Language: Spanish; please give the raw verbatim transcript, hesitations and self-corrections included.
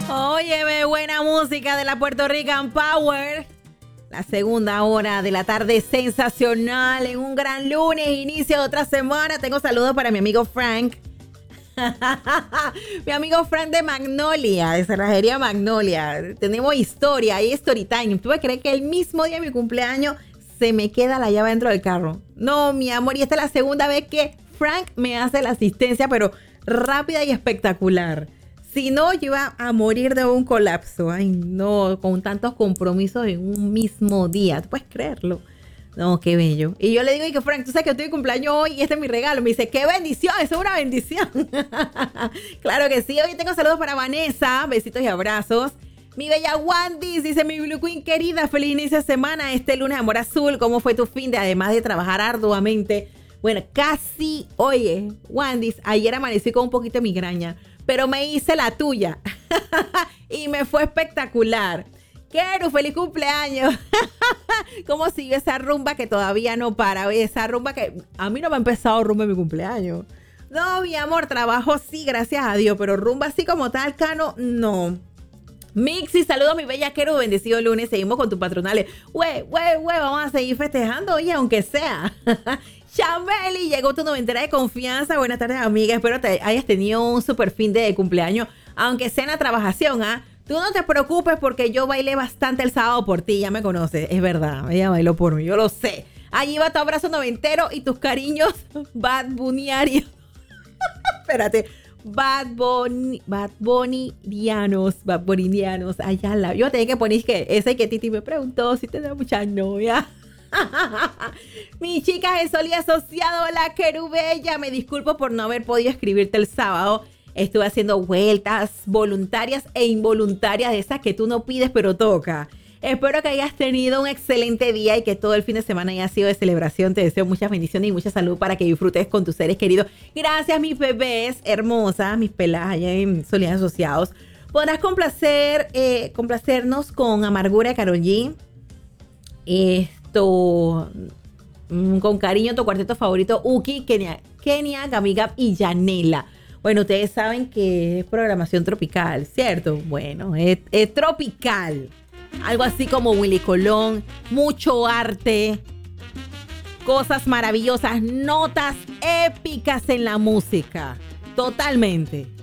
Óyeme, buena música de la Puerto Rican Power. La segunda hora de la tarde sensacional en un gran lunes, inicio de otra semana. Tengo saludos para mi amigo Frank. Mi amigo Frank de Magnolia, de Cerrajería Magnolia. Tenemos historia y story time. ¿Tú me crees que el mismo día de mi cumpleaños se me queda la llave dentro del carro? No, mi amor, y esta es la segunda vez que Frank me hace la asistencia, pero rápida y espectacular. Si no, yo iba a morir de un colapso. Ay, no, con tantos compromisos en un mismo día. ¿Tú puedes creerlo? No, qué bello. Y yo le digo, y que Frank, tú sabes que estoy de cumpleaños hoy y este es mi regalo. Me dice, qué bendición, eso es una bendición. Claro que sí. Hoy tengo saludos para Vanessa. Besitos y abrazos. Mi bella Wandy, dice mi Blue Queen querida, feliz inicio de semana. Este lunes, amor azul, ¿cómo fue tu fin de, además de trabajar arduamente? Bueno, casi, oye, Wandy, ayer amanecí con un poquito de migraña, pero me hice la tuya y me fue espectacular. Quiero, feliz cumpleaños. ¿Cómo sigue esa rumba que todavía no para? Oye, esa rumba que a mí no me ha empezado rumba en mi cumpleaños. No, mi amor, trabajo sí, gracias a Dios, pero rumba así como tal, Cano, no. Mixi, saludos mi bella Quero, bendecido lunes, seguimos con tus patronales. Güey, güey, güey, vamos a seguir festejando, oye, aunque sea. Chameli, llegó tu noventera de confianza. Buenas tardes, amiga. Espero que hayas tenido un super fin de cumpleaños, aunque sea en la trabajación, ¿ah? ¿eh? Tú no te preocupes porque yo bailé bastante el sábado por ti, ya me conoces. Es verdad, ella bailó por mí, yo lo sé. Allí va tu abrazo noventero y tus cariños bad bunniarios. Espérate. Bad Bunny, Bad Bunny-dianos, Bad Bunny-dianos, allá la. Yo tenía que poner que ese que Titi me preguntó si tenía mucha novia. Mi chica de Sol y Asociado, la Querubella, me disculpo por no haber podido escribirte el sábado. Estuve haciendo vueltas voluntarias e involuntarias de esas que tú no pides pero toca. Espero que hayas tenido un excelente día y que todo el fin de semana haya sido de celebración. Te deseo muchas bendiciones y mucha salud para que disfrutes con tus seres queridos. Gracias, mis bebés hermosas, mis peladas allá en Sol y Asociados. Podrás complacer, eh, complacernos con Amargura de Karol G. Esto, mm, con cariño, tu cuarteto favorito, Uki, Kenia, Kenia, Gabi Gab y Yanela. Bueno, ustedes saben que es programación tropical, ¿cierto? Bueno, es, es tropical. Algo así como Willy Colón, mucho arte, cosas maravillosas, notas épicas en la música. Totalmente.